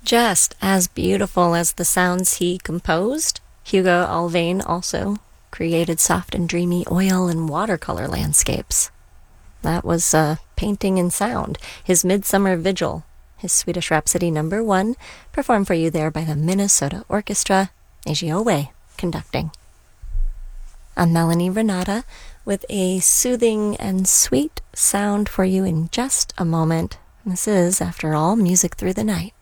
Just as beautiful as the sounds he composed, Hugo Alvain also created soft and dreamy oil and watercolor landscapes. That was painting and sound, his Midsummer Vigil, his Swedish Rhapsody No. 1, performed for you there by the Minnesota Orchestra, Eiji Owe conducting. I'm Melanie Renata with a soothing and sweet sound for you in just a moment. This is, after all, Music Through the Night.